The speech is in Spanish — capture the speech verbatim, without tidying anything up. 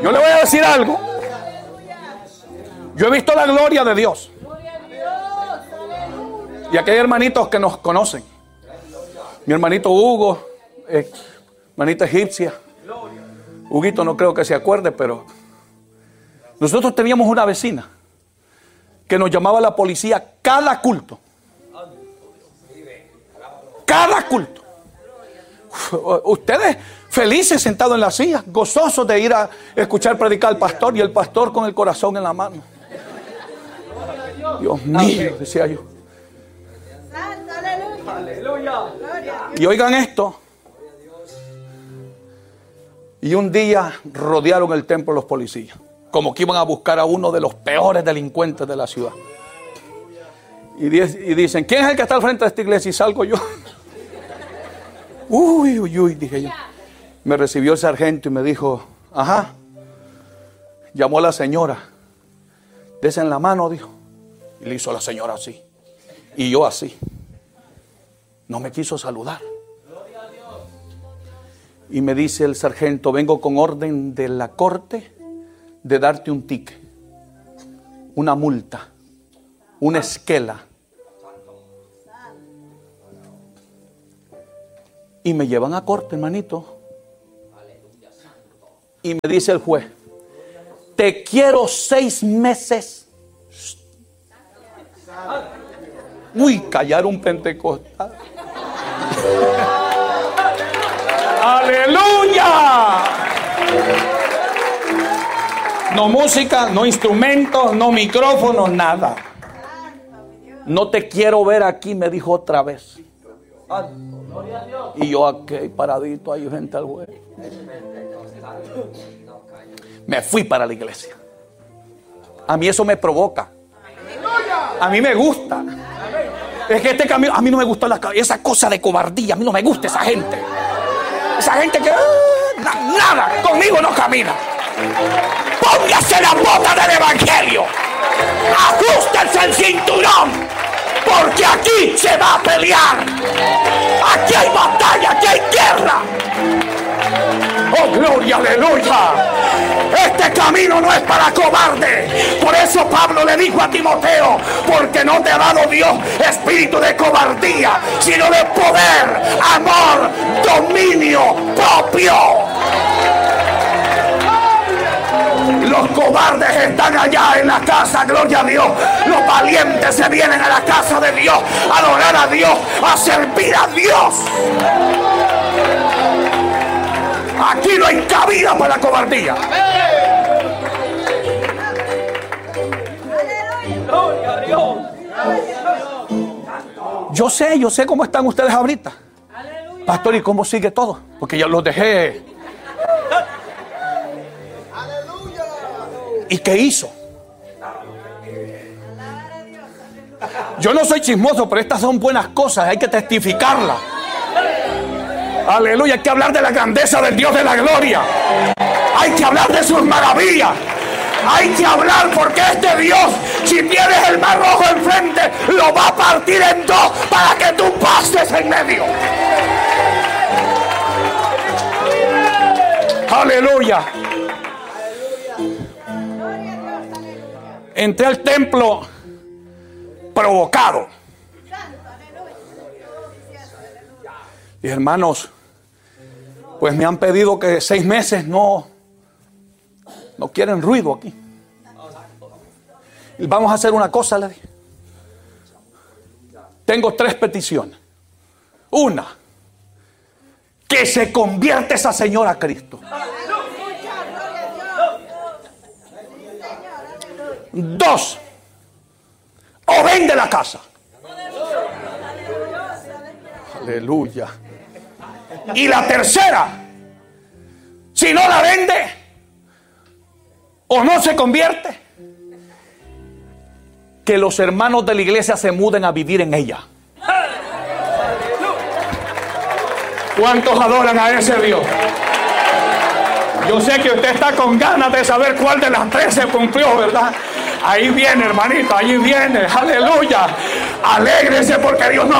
Yo le voy a decir algo. Yo he visto la gloria de Dios. Y aquí hay hermanitos que nos conocen. Mi hermanito Hugo, eh, hermanita egipcia. Huguito no creo que se acuerde, pero nosotros teníamos una vecina que nos llamaba a la policía cada culto. Cada culto. Ustedes felices sentados en la silla, gozosos de ir a escuchar predicar al pastor, y el pastor con el corazón en la mano. Dios mío, decía yo. Y oigan esto. Y un día rodearon el templo los policías, como que iban a buscar a uno de los peores delincuentes de la ciudad. Y, y dicen, ¿quién es el que está al frente de esta iglesia? Y salgo yo. Uy, uy, uy, dije yo. Me recibió el sargento y me dijo, ajá. Llamó a la señora. Dese en la mano, dijo. Y le hizo a la señora así. Y yo así. No me quiso saludar. Y me dice el sargento, vengo con orden de la corte de darte un ticket, una multa, una esquela. Y me llevan a corte, hermanito. Y me dice el juez, te quiero seis meses. Uy, callar un pentecostal. ¡Aleluya! No música, no instrumentos, no micrófonos, nada. No te quiero ver aquí, me dijo otra vez. Y yo aquí paradito ahí frente al juez. Me fui para la iglesia. A mí eso me provoca. A mí me gusta. Es que este camino, a mí no me gusta la, esa cosa de cobardía. A mí no me gusta esa gente. Esa gente que uh, na, nada, conmigo no camina. Póngase la bota del evangelio. Ajustense el cinturón. Porque aquí se va a pelear. Aquí hay batalla, aquí hay guerra. Oh, gloria, aleluya. Este camino no es para cobarde. Por eso Pablo le dijo a Timoteo, porque no te ha dado Dios espíritu de cobardía, sino de poder, amor, dominio propio. Los cobardes están allá en la casa, gloria a Dios. Los valientes se vienen a la casa de Dios, a adorar a Dios, a servir a Dios. Aquí no hay cabida para la cobardía. Yo sé, yo sé cómo están ustedes ahorita. Pastor, ¿y cómo sigue todo? Porque yo los dejé. ¿Y qué hizo? Yo no soy chismoso, pero estas son buenas cosas, hay que testificarlas. Aleluya, hay que hablar de la grandeza del Dios de la gloria. Hay que hablar de sus maravillas. Hay que hablar porque este Dios, si tienes el mar rojo enfrente, lo va a partir en dos para que tú pases en medio. Aleluya. Entré al templo provocado. Y hermanos, pues me han pedido que seis meses no, no quieren ruido aquí. Y vamos a hacer una cosa, le dije. Tengo tres peticiones. Una, que se convierta esa señora a Cristo. Dos, o vende la casa. Aleluya. Y la tercera, si no la vende o no se convierte, que los hermanos de la iglesia se muden a vivir en ella. ¿Cuántos adoran a ese Dios? Yo sé que usted está con ganas de saber cuál de las tres se cumplió, ¿verdad? Ahí viene, hermanito, ahí viene, aleluya. Alégrese porque Dios no